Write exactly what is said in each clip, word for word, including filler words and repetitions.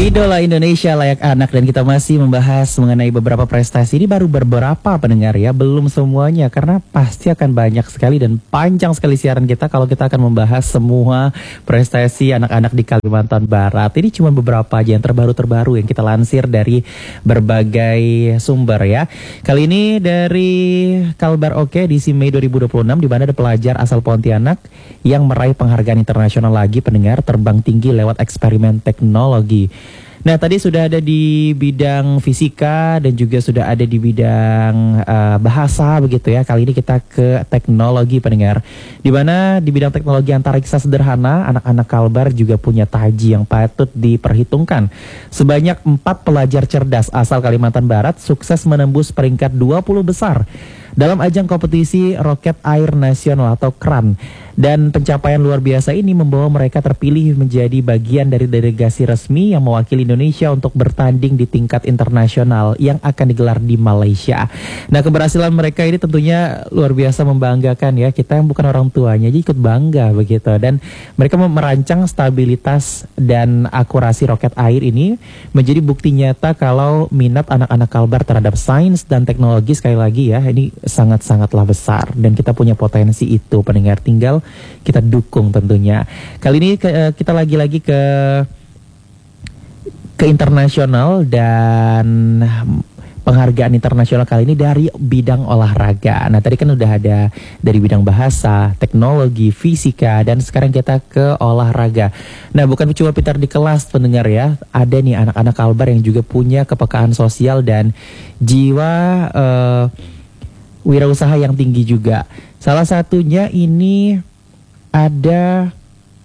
Idola Indonesia layak anak, dan kita masih membahas mengenai beberapa prestasi. Ini baru beberapa pendengar ya, belum semuanya, karena pasti akan banyak sekali dan panjang sekali siaran kita kalau kita akan membahas semua prestasi anak-anak di Kalimantan Barat. Ini cuma beberapa aja yang terbaru-terbaru yang kita lansir dari berbagai sumber ya. Kali ini dari Kalbar Oke edisi Mei dua ribu dua puluh enam, di mana ada pelajar asal Pontianak yang meraih penghargaan internasional lagi pendengar, terbang tinggi lewat eksperimen teknologi. Nah, tadi sudah ada di bidang fisika dan juga sudah ada di bidang uh, bahasa begitu ya. Kali ini kita ke teknologi pendengar. Di mana di bidang teknologi antariksa sederhana, anak-anak Kalbar juga punya taji yang patut diperhitungkan. Sebanyak empat pelajar cerdas asal Kalimantan Barat sukses menembus peringkat dua puluh besar dalam ajang kompetisi Roket Air Nasional atau KRAN. Dan pencapaian luar biasa ini membawa mereka terpilih menjadi bagian dari delegasi resmi yang mewakili Indonesia untuk bertanding di tingkat internasional yang akan digelar di Malaysia. Nah, keberhasilan mereka ini tentunya luar biasa membanggakan ya. Kita yang bukan orang tuanya aja ikut bangga begitu. Dan mereka merancang stabilitas dan akurasi roket air ini menjadi bukti nyata kalau minat anak-anak Kalbar terhadap sains dan teknologi, sekali lagi ya, ini sangat-sangatlah besar. Dan kita punya potensi itu pendengar, tinggal kita dukung tentunya. Kali ini ke, kita lagi-lagi ke ke internasional, dan penghargaan internasional kali ini dari bidang olahraga. Nah, tadi kan udah ada dari bidang bahasa, teknologi, fisika, dan sekarang kita ke olahraga. Nah, bukan cuma pintar di kelas pendengar ya, ada nih anak-anak Kalbar yang juga punya kepekaan sosial dan jiwa uh, wirausaha yang tinggi juga. Salah satunya ini ada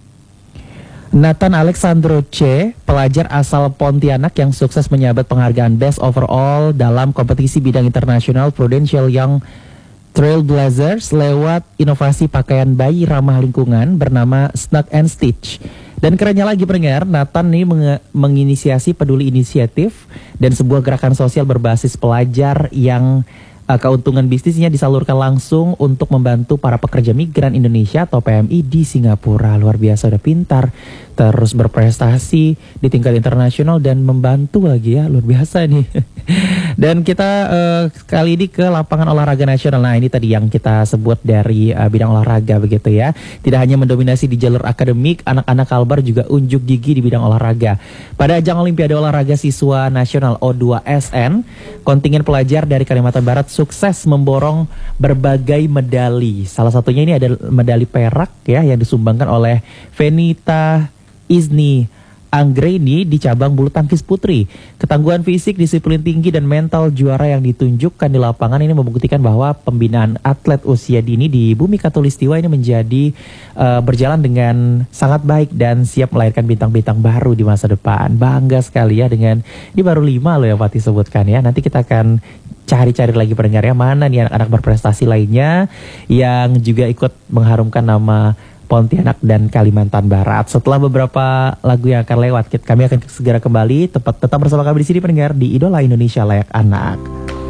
Nathan Alexandro C, pelajar asal Pontianak yang sukses menyabet penghargaan Best Overall dalam kompetisi bidang internasional Prudential Young Trailblazers lewat inovasi pakaian bayi ramah lingkungan bernama Snug and Stitch. Dan kerennya lagi pendengar, Nathan nih meng menginisiasi peduli inisiatif dan sebuah gerakan sosial berbasis pelajar yang Uh, keuntungan bisnisnya disalurkan langsung untuk membantu para pekerja migran Indonesia atau P M I di Singapura. Luar biasa, udah pintar, terus berprestasi di tingkat internasional dan membantu lagi ya, luar biasa nih. Dan kita uh, kali ini ke lapangan olahraga nasional. Nah, ini tadi yang kita sebut dari uh, bidang olahraga begitu ya. Tidak hanya mendominasi di jalur akademik, anak-anak Kalbar juga unjuk gigi di bidang olahraga. Pada ajang Olimpiade Olahraga Siswa Nasional O dua S N, kontingen pelajar dari Kalimantan Barat sukses memborong berbagai medali. Salah satunya ini ada medali perak ya yang disumbangkan oleh Venita Izni Anggreni di cabang bulu tangkis putri. Ketangguhan fisik, disiplin tinggi, dan mental juara yang ditunjukkan di lapangan ini membuktikan bahwa pembinaan atlet usia dini di Bumi Katulistiwa ini menjadi uh, berjalan dengan sangat baik dan siap melahirkan bintang-bintang baru di masa depan. Bangga sekali ya dengan ini baru lima loh ya Fatih sebutkan ya. Nanti kita akan cari-cari lagi pendengar ya, mana nih anak-anak berprestasi lainnya yang juga ikut mengharumkan nama Pontianak dan Kalimantan Barat. Setelah beberapa lagu yang akan lewat, kami akan segera kembali. Tetap, tetap bersama kami di sini pendengar di Idola Indonesia Layak Anak.